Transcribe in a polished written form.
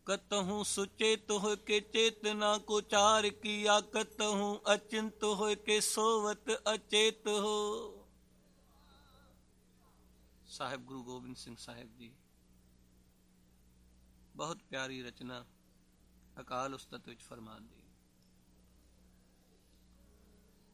कतहूँ सुचेत हो के चेतना को चार किया, कतहूँ अचिंत हो के सोवत अचेत हो। साहिब गुरु गोबिंद सिंह साहिब जी, बहुत प्यारी रचना अकाल उस्तत विच फरमान दी।